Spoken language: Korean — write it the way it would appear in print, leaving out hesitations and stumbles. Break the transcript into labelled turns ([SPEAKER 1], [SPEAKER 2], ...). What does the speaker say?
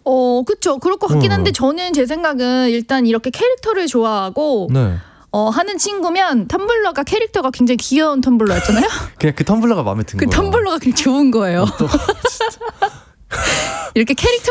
[SPEAKER 1] 그쵸. 그럴 것 같긴 한데 저는 제 생각은 일단 이렇게 캐릭터를 좋아하고
[SPEAKER 2] 네.
[SPEAKER 1] 하는 친구면 텀블러가 캐릭터가 굉장히 귀여운 텀블러였잖아요.
[SPEAKER 2] 그냥 그 텀블러가 마음에 든
[SPEAKER 1] 그
[SPEAKER 2] 거예요.
[SPEAKER 1] 텀블러가 그냥 좋은 거예요. 이렇게 캐릭터